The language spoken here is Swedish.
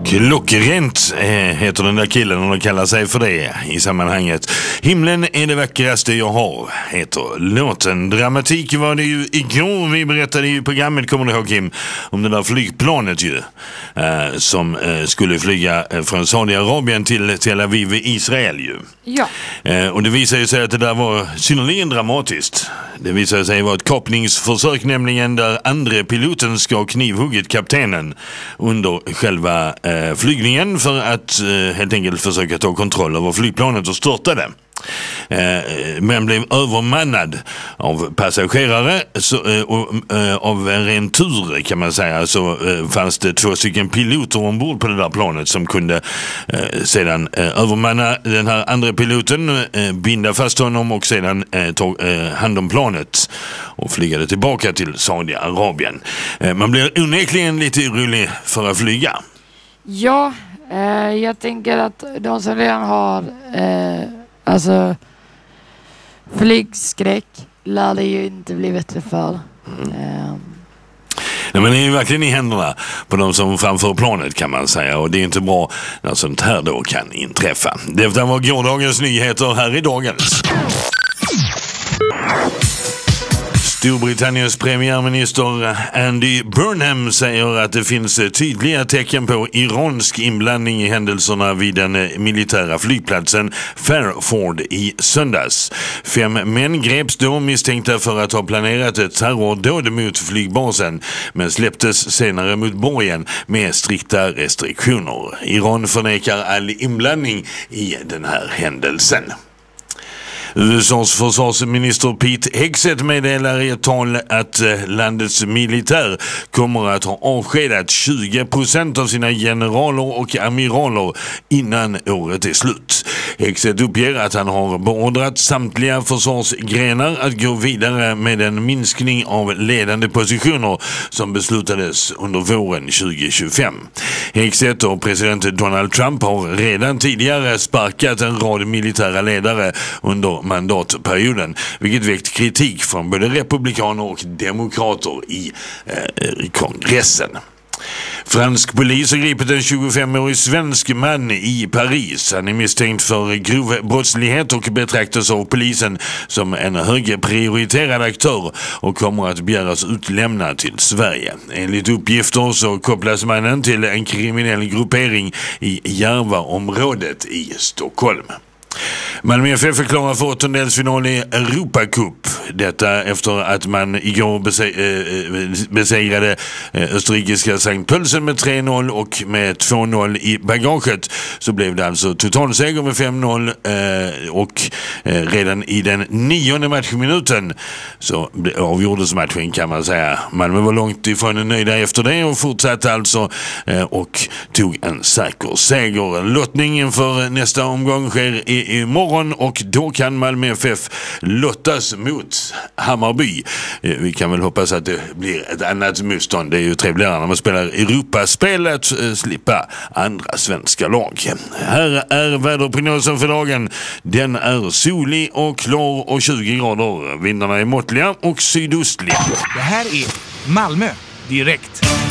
Klockrent heter den där killen och de kallar sig för det i sammanhanget. Himlen är det vackraste jag har, heter låten. Dramatik var det ju igår. Vi berättade i programmet, kommer du ihåg Kim, om det där flygplanet ju. Som skulle flyga från Saudiarabien till Tel Aviv i Israel ju. Ja. Och det visade sig att det där var synnerligen dramatiskt. Det visade sig vara ett kapningsförsök, nämligen där andra piloten ska ha knivhuggit kaptenen under själva flygningen för att helt enkelt försöka ta kontroll över flygplanet och störtade. Men blev övermannad av passagerare av en ren tur kan man säga. Så fanns det 2 stycken piloter ombord på det där planet som kunde sedan övermanna den här andra piloten, binda fast honom och sedan ta hand om planet och flyga det tillbaka till Saudiarabien. Man blir onekligen lite orolig för att flyga. Ja, jag tänker att de som redan har alltså flygskräck lär det ju inte bli bättre för. Nej, men det är ju verkligen i händerna på de som framför planet kan man säga, och det är inte bra när sånt här då kan inträffa. Det var gårdagens nyheter här i dagens. Storbritanniens premiärminister Andy Burnham säger att det finns tydliga tecken på iransk inblandning i händelserna vid den militära flygplatsen Fairford i söndags. 5 män greps då misstänkta för att ha planerat ett terrordåd mot flygbasen, men släpptes senare mot borgen med strikta restriktioner. Iran förnekar all inblandning i den här händelsen. USAs försvarsminister Pete Hegseth meddelar i ett tal att landets militär kommer att ha avskedat 20% av sina generaler och amiraler innan året är slut. Hegseth uppger att han har beordrat samtliga försvarsgrenar att gå vidare med en minskning av ledande positioner som beslutades under våren 2025. Hegseth och president Donald Trump har redan tidigare sparkat en rad militära ledare under mandatperioden, vilket väckt kritik från både republikaner och demokrater i kongressen. Fransk polis har gripit en 25-årig svensk man i Paris. Han är misstänkt för grov brottslighet och betraktas av polisen som en högprioriterad aktör och kommer att begäras utlämnad till Sverige. Enligt uppgifter så kopplas mannen till en kriminell gruppering i Järvaområdet i Stockholm. Malmö FF förklarar för åttondelsfinal i Europacup. Detta efter att man igår besegrade österrikiska Sankt Pölsen med 3-0 och med 2-0 i bagaget så blev det alltså totalseger med 5-0 och redan i den 9:e matchminuten så avgjordes matchen kan man säga. Malmö var långt ifrån nöjda efter det och fortsatte alltså och tog en säker seger. Lottningen för nästa omgång sker imorgon och då kan Malmö FF lottas mot Hammarby. Vi kan väl hoppas att det blir ett annat motstånd. Det är ju trevligare när man spelar Europaspel att slippa andra svenska lag. Här är väderprognosen för dagen. Den är solig och klar och 20 grader. Vindarna är måttliga och sydostliga. Det här är Malmö direkt.